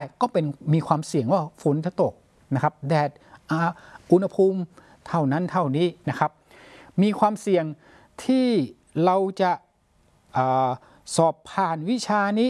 ก็เป็นมีความเสี่ยงว่าฝนจะตกนะครับแดดอุณหภูมิเท่านั้นเท่านี้นะครับมีความเสี่ยงที่เราจะสอบผ่านวิชานี้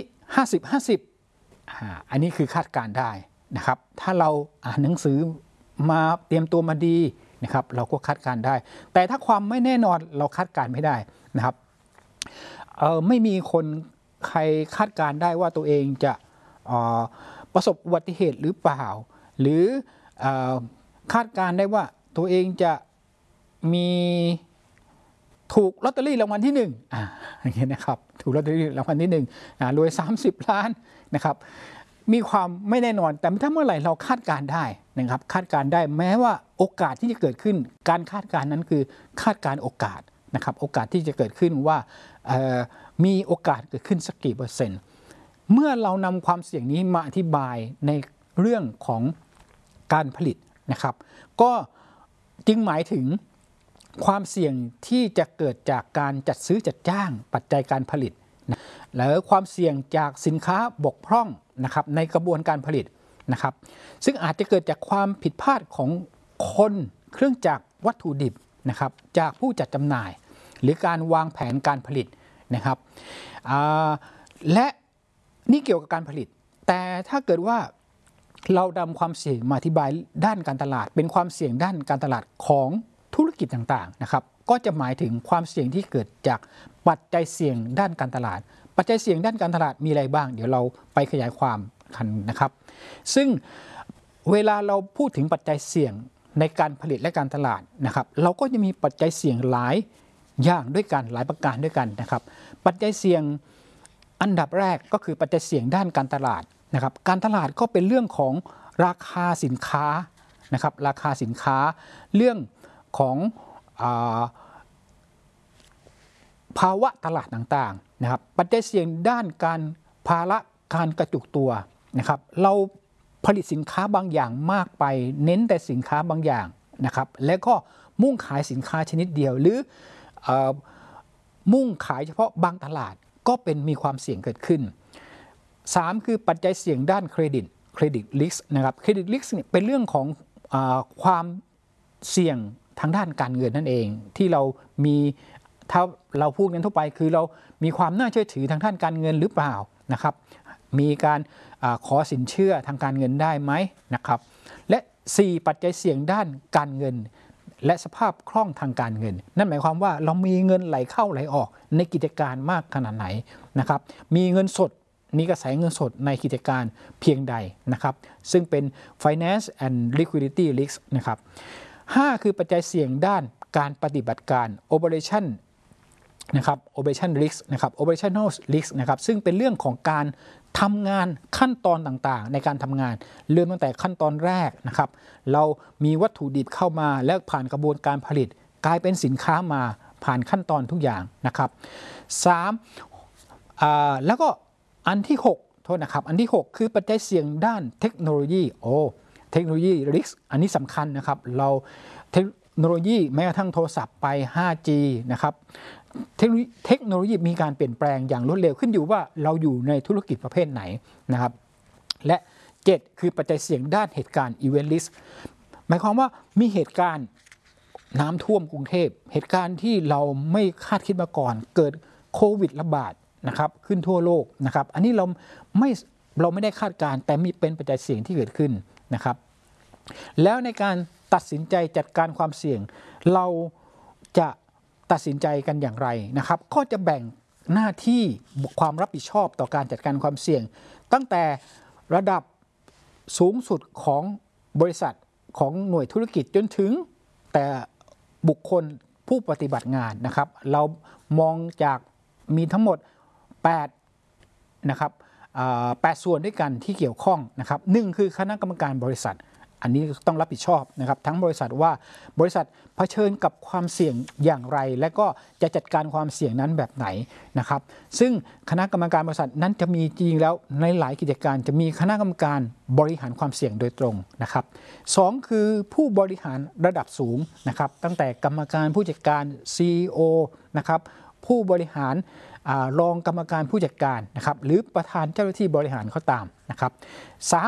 50-50อันนี้คือคาดการได้นะครับถ้าเราอ่านหนังสือมาเตรียมตัวมาดีนะครับเราก็คาดการได้แต่ถ้าความไม่แน่นอนเราคาดการไม่ได้นะครับไม่มีคนใครคาดการได้ว่าตัวเองจะประสบอุบัติเหตุหรือเปล่าหรือคาดการได้ว่าตัวเองจะมีถูกลอตเตอรี่รางวัลที่1อย่างเงี้ยนะครับถูกลอตเตอรี่รางวัลที่1รวย30 ล้านนะครับมีความไม่แน่นอนแต่ถ้าเมื่อไหร่เราคาดการได้นะครับคาดการได้แม้ว่าโอกาสที่จะเกิดขึ้นการคาดการนั้นคือคาดการโอกาสนะครับโอกาสที่จะเกิดขึ้นว่ามีโอกาสเกิดขึ้นสักกี่เปอร์เซ็นต์เมื่อเรานำความเสี่ยงนี้มาอธิบายในเรื่องของการผลิตนะครับก็จึงหมายถึงความเสี่ยงที่จะเกิดจากการจัดซื้อจัดจ้างปัจจัยการผลิตนะหรือความเสี่ยงจากสินค้าบกพร่องนะครับในกระบวนการผลิตนะครับซึ่งอาจจะเกิดจากความผิดพลาดของคนเครื่องจักรวัตถุดิบนะครับจากผู้จัดจำหน่ายหรือการวางแผนการผลิตนะครับและนี่เกี่ยวกับการผลิตแต่ถ้าเกิดว่าเรานำความเสี่ยงมาอธิบายด้านการตลาดเป็นความเสี่ยงด้านการตลาดของธุรกิจต่างๆนะครับก็จะหมายถึงความเสี่ยงที่เกิดจากปัจจัยเสี่ยงด้านการตลาดปัจจัยเสี่ยงด้านการตลาดมีอะไรบ้างเดี๋ยวเราไปขยายความกันนะครับซึ่งเวลาเราพูดถึงปัจจัยเสี่ยงในการผลิตและการตลาดนะครับเราก็จะมีปัจจัยเสี่ยงหลายอย่างด้วยกันหลายประการด้วยกันนะครับปัจจัยเสี่ยงอันดับแรกก็คือปัจจัยเสี่ยงด้านการตลาดนะครับการตลาดก็เป็นเรื่องของราคาสินค้านะครับราคาสินค้าเรื่องของภาวะตลาดต่างๆนะครับปัจจัยเสี่ยงด้านการภาระการกระจุกตัวนะครับเราผลิตสินค้าบางอย่างมากไปเน้นแต่สินค้าบางอย่างนะครับแล้วก็มุ่งขายสินค้าชนิดเดียวหรือมุ่งขายเฉพาะบางตลาดก็เป็นมีความเสี่ยงเกิดขึ้น3คือปัจจัยเสี่ยงด้านเครดิตริสนะครับเครดิตริสเนี่ยเป็นเรื่องของความเสี่ยงทางด้านการเงินนั่นเองที่เรามีถ้าเราพูดกันทั่วไปคือเรามีความน่าเชื่อถือทางด้านการเงินหรือเปล่านะครับมีการขอสินเชื่อทางการเงินได้ไหมนะครับและ4ปัจจัยเสี่ยงด้านการเงินและสภาพคล่องทางการเงินนั่นหมายความว่าเรามีเงินไหลเข้าไหลออกในกิจการมากขนาดไหนนะครับมีเงินสดมีกระแสเงินสดในกิจการเพียงใดนะครับซึ่งเป็น finance and liquidity risk นะครับ5คือปัจจัยเสี่ยงด้านการปฏิบัติการ operation นะครับ operation risk นะครับ operational risk นะครับซึ่งเป็นเรื่องของการทำงานขั้นตอนต่างๆในการทำงานเริ่มตั้งแต่ขั้นตอนแรกนะครับเรามีวัตถุดิบเข้ามาแล้วผ่านกระบวนการผลิตกลายเป็นสินค้ามาผ่านขั้นตอนทุกอย่างนะครับ3แล้วก็อันที่6โทษนะครับอันที่6คือปัจจัยเสี่ยงด้านเทคโนโลยีเทคโนโลยี risk อันนี้สำคัญนะครับเราเทคโนโลยีแม้กระทั่งโทรศัพท์ไป 5G นะครับเทคโนโลยีมีการเปลี่ยนแปลงอย่างรวดเร็วขึ้นอยู่ว่าเราอยู่ในธุรกิจประเภทไหนนะครับและ7คือปัจจัยเสี่ยงด้านเหตุการณ์ event risk หมายความว่ามีเหตุการณ์น้ำท่วมกรุงเทพเหตุการณ์ที่เราไม่คาดคิดมาก่อนเกิดโควิดระบาดนะครับขึ้นทั่วโลกนะครับอันนี้เราไม่ได้คาดการแต่มีเป็นปัจจัยเสี่ยงที่เกิดขึ้นนะครับแล้วในการตัดสินใจจัดการความเสี่ยงเราจะตัดสินใจกันอย่างไรนะครับก็จะแบ่งหน้าที่ความรับผิดชอบต่อการจัดการความเสี่ยงตั้งแต่ระดับสูงสุดของบริษัทของหน่วยธุรกิจจนถึงแต่บุคคลผู้ปฏิบัติงานนะครับเรามองจากมีทั้งหมด8นะครับ8ส่วนด้วยกันที่เกี่ยวข้องนะครับ1คือคณะกรรมการบริษัทอันนี้ต้องรับผิดชอบนะครับทั้งบริษัทว่าบริษัทเผชิญกับความเสี่ยงอย่างไรและก็จะจัดการความเสี่ยงนั้นแบบไหนนะครับซึ่งคณะกรรมการบริษัทนั้นจะมีจริงแล้วในหลายกิจการจะมีคณะกรรมการบริหารความเสี่ยงโดยตรงนะครับ2คือผู้บริหารระดับสูงนะครับตั้งแต่กรรมการผู้จัดการ CEO นะครับผู้บริหารรองกรรมการผู้จัดการนะครับหรือประธานเจ้าหน้าที่บริหารเขาตามนะครับ